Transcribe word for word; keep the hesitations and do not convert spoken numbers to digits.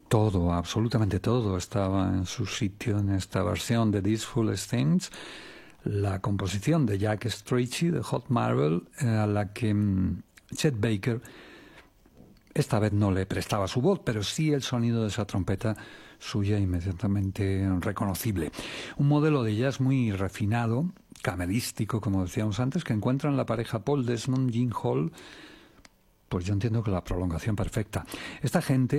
Todo, absolutamente todo estaba en su sitio en esta versión de These Foolish Things. La composición de Jack Strachey de Hot Marble, eh, a la que um, Chet Baker esta vez no le prestaba su voz, pero sí el sonido de esa trompeta suya inmediatamente reconocible. Un modelo de jazz muy refinado, camerístico, como decíamos antes, que encuentran la pareja Paul Desmond, Gene Hall, pues yo entiendo que la prolongación perfecta. Esta gente